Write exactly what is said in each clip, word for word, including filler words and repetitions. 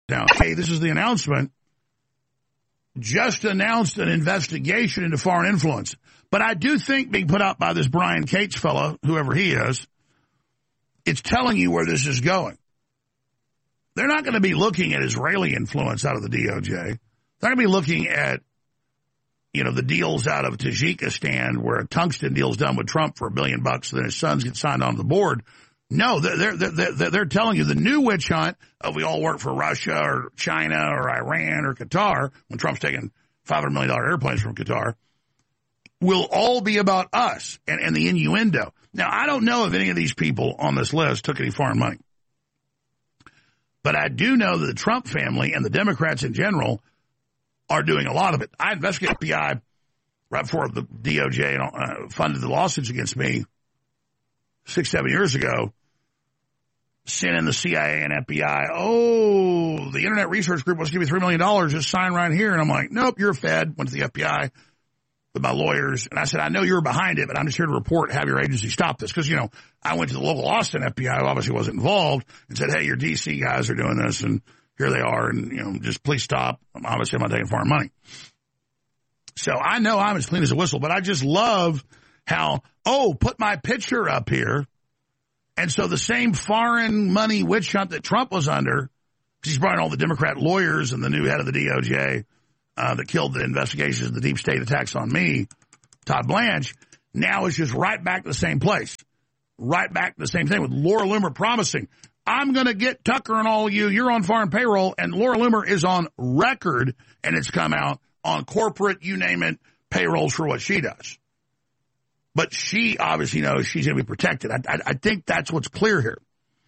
Now, hey, this is the announcement. Just announced an investigation into foreign influence. But I do think being put out by this Brian Cates fellow, whoever he is, it's telling you where this is going. They're not going to be looking at Israeli influence out of the D O J. They're going to be looking at, you know, the deals out of Tajikistan where a tungsten deal's done with Trump for a billion bucks, then his sons get signed onto the board. No, they're, they're, they're, they're telling you the new witch hunt of we all work for Russia or China or Iran or Qatar, when Trump's taking five hundred million dollars airplanes from Qatar, will all be about us and, and the innuendo. Now, I don't know if any of these people on this list took any foreign money. But I do know that the Trump family and the Democrats in general are doing a lot of it. I investigated F B I right before the D O J uh, funded the lawsuits against me six, seven years ago. Sent in the C I A and F B I, oh, the Internet Research Group wants to give you three million dollars, just sign right here. And I'm like, nope, you're a Fed. Went to the F B I with my lawyers. And I said, I know you're behind it, but I'm just here to report, have your agency stop this. Because, you know, I went to the local Austin F B I, who obviously wasn't involved, and said, hey, your D C guys are doing this, and here they are, and, you know, just please stop. Obviously, I'm not taking foreign money. So I know I'm as clean as a whistle, but I just love how, oh, put my picture up here. And so the same foreign money witch hunt that Trump was under, because he's brought in all the Democrat lawyers and the new head of the D O J uh, that killed the investigations of the deep state attacks on me, Todd Blanche, now is just right back to the same place. Right back to the same thing with Laura Loomer promising, I'm going to get Tucker and all of you. You're on foreign payroll. And Laura Loomer is on record, and it's come out, on corporate, you name it, payrolls for what she does. But she obviously knows she's going to be protected. I, I, I think that's what's clear here.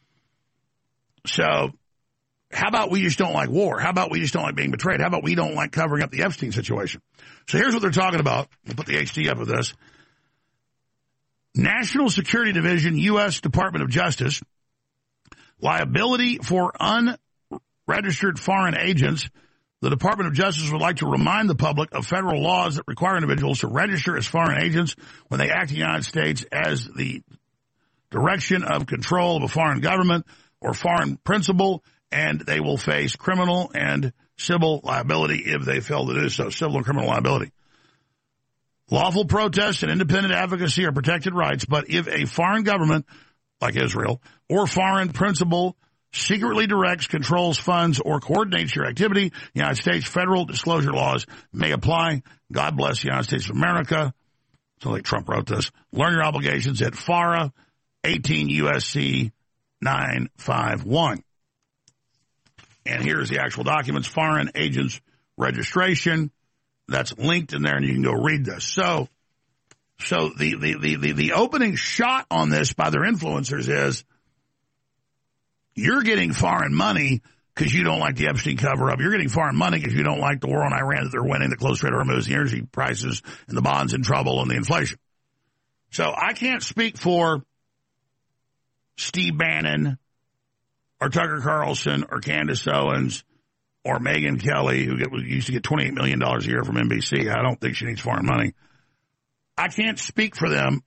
So how about we just don't like war? How about we just don't like being betrayed? How about we don't like covering up the Epstein situation? So here's what they're talking about. We'll put the H D up with this. National Security Division, U S Department of Justice, liability for unregistered foreign agents. The Department of Justice would like to remind the public of federal laws that require individuals to register as foreign agents when they act in the United States as the direction of control of a foreign government or foreign principal, and they will face criminal and civil liability if they fail to do so, civil and criminal liability. Lawful protest and independent advocacy are protected rights, but if a foreign government, like Israel, or foreign principal secretly directs, controls, funds, or coordinates your activity, the United States federal disclosure laws may apply. God bless the United States of America. So like Trump wrote this. Learn your obligations at FARA eighteen U S C nine fifty-one. And here's the actual documents, foreign agents registration. That's linked in there, and you can go read this. So, so the, the, the, the, the opening shot on this by their influencers is, you're getting foreign money because you don't like the Epstein cover-up. You're getting foreign money because you don't like the war on Iran that they're winning, the close trade Hormuz, the energy prices, and the bonds in trouble, and the inflation. So I can't speak for Steve Bannon or Tucker Carlson or Candace Owens or Megyn Kelly, who get, used to get twenty-eight million dollars a year from N B C. I don't think she needs foreign money. I can't speak for them.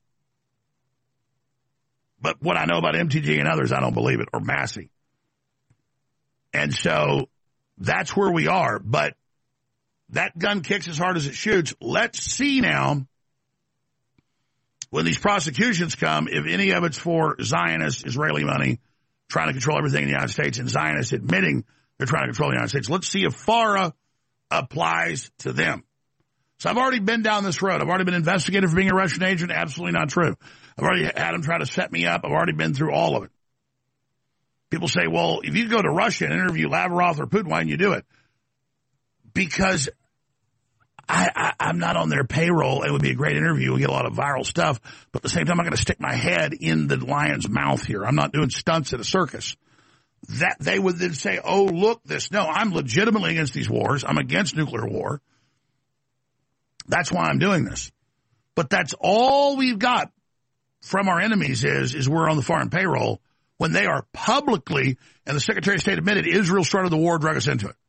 But what I know about M T G and others, I don't believe it, or Massey. And so that's where we are. But that gun kicks as hard as it shoots. Let's see now, when these prosecutions come, if any of it's for Zionist Israeli money, trying to control everything in the United States, and Zionists admitting they're trying to control the United States. Let's see if FARA applies to them. So I've already been down this road. I've already been investigated for being a Russian agent. Absolutely not true. I've already had them try to set me up. I've already been through all of it. People say, well, if you go to Russia and interview Lavrov or Putin, why didn't you do it? Because I, I, I'm not on their payroll. It would be a great interview. We'll get a lot of viral stuff. But at the same time, I'm not going to stick my head in the lion's mouth here. I'm not doing stunts at a circus. That they would then say, oh, look, this. No, I'm legitimately against these wars. I'm against nuclear war. That's why I'm doing this. But that's all we've got from our enemies is, is we're on the foreign payroll when they are publicly, and the Secretary of State admitted, Israel started the war, drug us into it.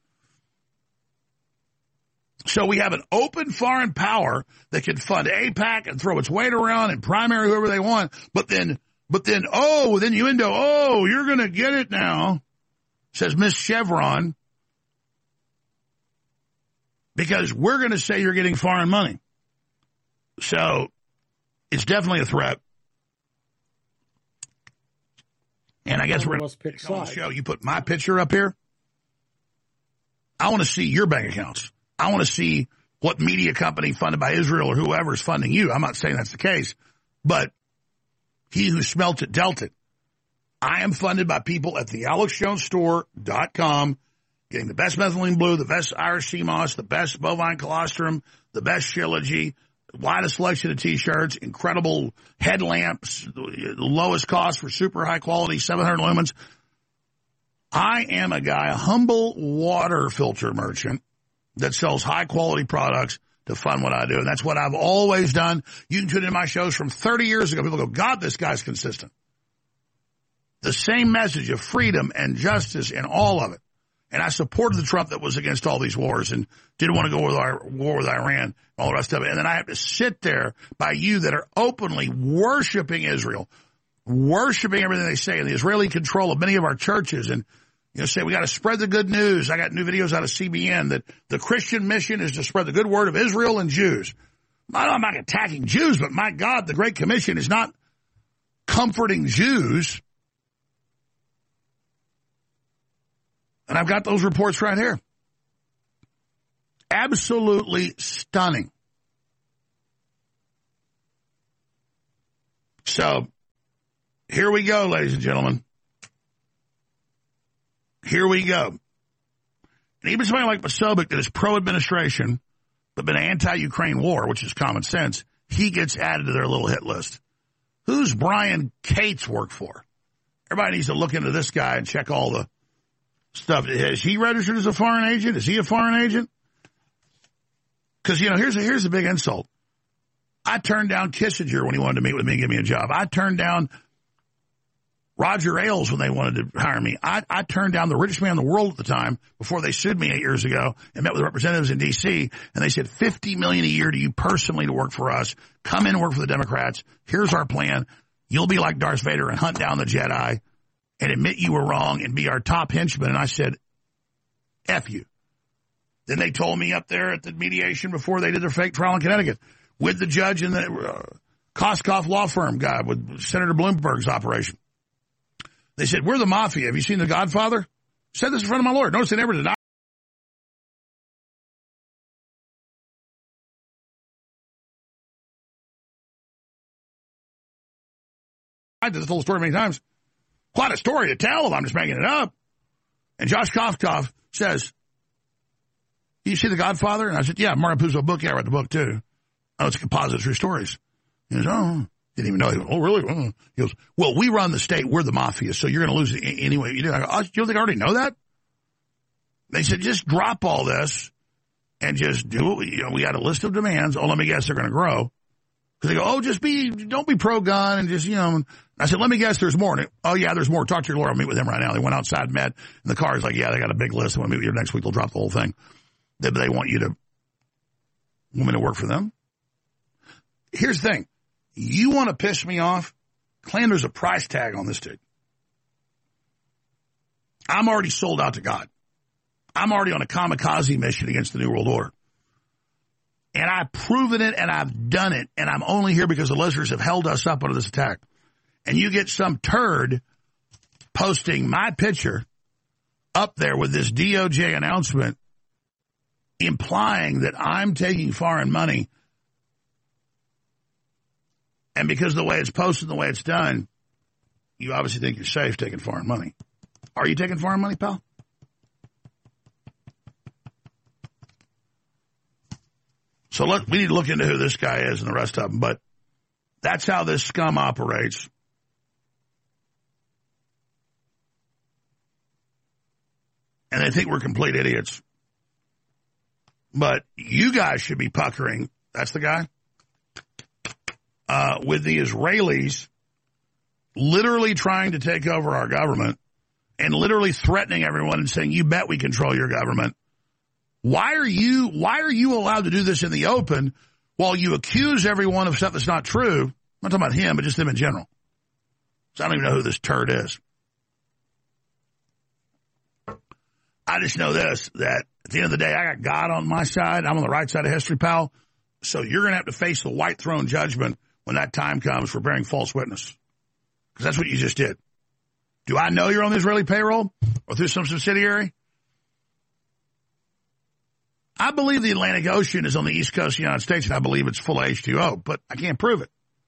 So we have an open foreign power that can fund AIPAC and throw its weight around and primary whoever they want, but then, but then, oh, then you endo, oh, you're going to get it now, says Miss Chevron, because we're going to say you're getting foreign money. So it's definitely a threat. And I guess we're going to show you put my picture up here. I want to see your bank accounts. I want to see what media company funded by Israel or whoever is funding you. I'm not saying that's the case, but he who smelt it dealt it. I am funded by people at the alex jones store dot com, getting the best methylene blue, the best Irish sea moss, the best bovine colostrum, the best Shilajit, widest selection of T-shirts, incredible headlamps, the lowest cost for super high quality, seven hundred lumens. I am a guy, a humble water filter merchant that sells high quality products to fund what I do. And that's what I've always done. You can tune in my shows from thirty years ago. People go, God, this guy's consistent. The same message of freedom and justice and all of it. And I supported the Trump that was against all these wars and didn't want to go with our war with Iran and all the rest of it. And then I have to sit there by you that are openly worshiping Israel, worshiping everything they say, and the Israeli control of many of our churches, and you know, say we got to spread the good news. I got new videos out of C B N that the Christian mission is to spread the good word of Israel and Jews. I'm not attacking Jews, but my God, the Great Commission is not comforting Jews. And I've got those reports right here. Absolutely stunning. So, here we go, ladies and gentlemen. Here we go. And even somebody like Posobiec that is pro-administration, but been anti-Ukraine war, which is common sense, he gets added to their little hit list. Who's Brian Cates work for? Everybody needs to look into this guy and check all the stuff. Is he registered as a foreign agent? Is he a foreign agent? Because, you know, here's a, here's a big insult. I turned down Kissinger when he wanted to meet with me and give me a job. I turned down Roger Ailes when they wanted to hire me. I, I turned down the richest man in the world at the time before they sued me eight years ago and met with representatives in D C, and they said fifty million dollars a year to you personally to work for us. Come in and work for the Democrats. Here's our plan. You'll be like Darth Vader and hunt down the Jedi and admit you were wrong and be our top henchman. And I said, F you. Then they told me up there at the mediation before they did their fake trial in Connecticut with the judge and the uh, Koskoff law firm guy with Senator Bloomberg's operation. They said, we're the mafia. Have you seen The Godfather? Said this in front of my lawyer. Notice they never denied. I did this whole story many times. Quite a story to tell if I'm just making it up. And Josh Koskoff says, you see The Godfather? And I said, yeah, Martin Puzo book. Yeah, I read the book too. Oh, it's a composite of true stories. He goes, oh, didn't even know. He went, oh, really? Oh. He goes, well, we run the state. We're the mafia, so you're going to lose it anyway you do. I go, oh, you don't think I already know that? They said, just drop all this and just do it. You know, we got a list of demands. Oh, let me guess, they're going to grow. Because they go, oh, just be, don't be pro-gun and just, you know. And I said, let me guess, there's more. And, oh, yeah, there's more. Talk to your lawyer. I'll meet with him right now. They went outside and met. And the car is like, yeah, they got a big list. I want to meet with you next week. They'll drop the whole thing. They, they want you to, want me to work for them. Here's the thing. You want to piss me off? Claim there's a price tag on this dude. I'm already sold out to God. I'm already on a kamikaze mission against the New World Order. And I've proven it and I've done it. And I'm only here because the listeners have held us up under this attack. And you get some turd posting my picture up there with this D O J announcement implying that I'm taking foreign money. And because of the way it's posted, the way it's done, you obviously think you're safe taking foreign money. Are you taking foreign money, pal? So look, we need to look into who this guy is and the rest of them. But that's how this scum operates. And they think we're complete idiots. But you guys should be puckering. That's the guy. Uh, with the Israelis literally trying to take over our government and literally threatening everyone and saying, you bet we control your government. Why are you, why are you allowed to do this in the open while you accuse everyone of stuff that's not true? I'm not talking about him, but just them in general. So I don't even know who this turd is. I I just know this, that at the end of the day, I got God on my side. I'm on the right side of history, pal. So you're going to have to face the white throne judgment when that time comes for bearing false witness. Because that's what you just did. Do I know you're on the Israeli payroll or through some subsidiary? I believe the Atlantic Ocean is on the east coast of the United States, and I believe it's full of H two O, but I can't prove it.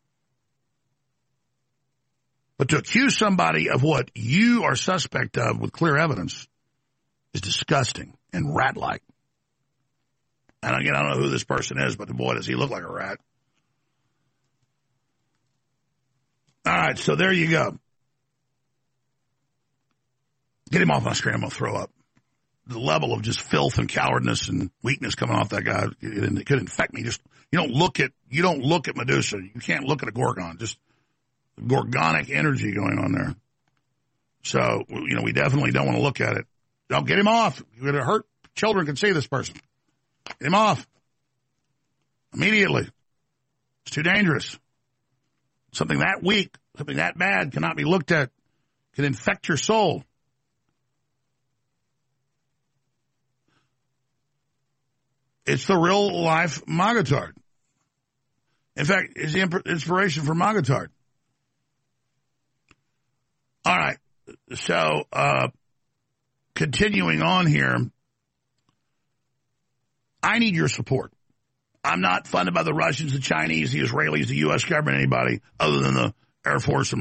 But to accuse somebody of what you are suspect of with clear evidence is disgusting and rat-like. And again, I don't know who this person is, but boy, does he look like a rat. All right, so there you go. Get him off my screen. I'm going to throw up. The level of just filth and cowardice and weakness coming off that guy, it, it could infect me. Just you don't look at you don't look at Medusa. You can't look at a Gorgon. Just gorgonic energy going on there. So you know we definitely don't want to look at it. Don't get him off. You're going to hurt. Children can see this person. Get him off immediately. It's too dangerous. Something that weak, something that bad cannot be looked at. Can infect your soul. It's the real life Magatard. In fact, it's the inspiration for Magatard. All right. So, uh, continuing on here, I need your support. I'm not funded by the Russians, the Chinese, the Israelis, the U S government, anybody other than the Air Force and